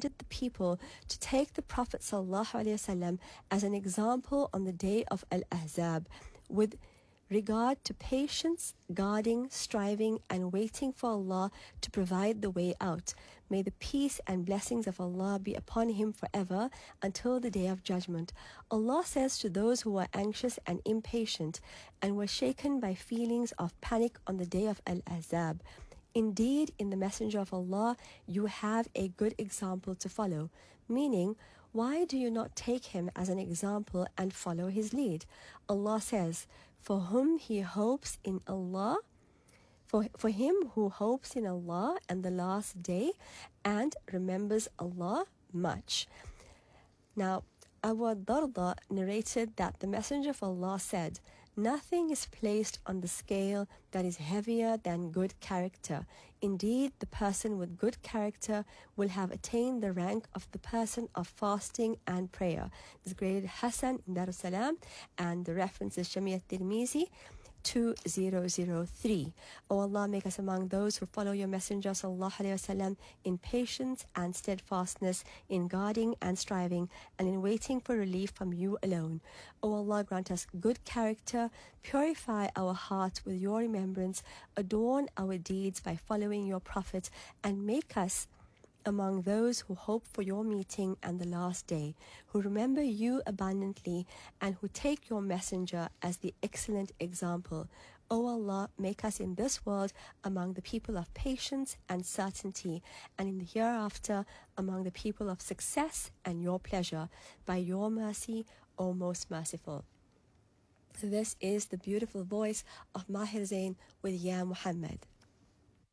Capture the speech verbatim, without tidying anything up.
commanded the people to take the Prophet ﷺ as an example on the day of Al-Ahzab with regard to patience, guarding, striving, and waiting for Allah to provide the way out. May the peace and blessings of Allah be upon him forever until the day of judgment. Allah says to those who were anxious and impatient and were shaken by feelings of panic on the day of Al-Ahzab, indeed, in the Messenger of Allah, you have a good example to follow. Meaning, why do you not take him as an example and follow his lead? Allah says, for whom he hopes in Allah, for, for him who hopes in Allah and the last day and remembers Allah much. Now, Abu Darda narrated that the Messenger of Allah said, nothing is placed on the scale that is heavier than good character. Indeed, the person with good character will have attained the rank of the person of fasting and prayer. This is graded Hassan in Dar es Salaam, and the reference is Shami al-Tirmizi two thousand three. O Allah, make us among those who follow your Messenger sallallahu alaihi wasallam in patience and steadfastness, in guarding and striving, and in waiting for relief from you alone. O Allah, grant us good character, purify our hearts with your remembrance, adorn our deeds by following your Prophet, and make us among those who hope for your meeting and the last day, who remember you abundantly, and who take your messenger as the excellent example. O Allah, make us in this world among the people of patience and certainty, and in the hereafter among the people of success and your pleasure, by your mercy, O most merciful. This is the beautiful voice of Mahir Zain with Ya Muhammad.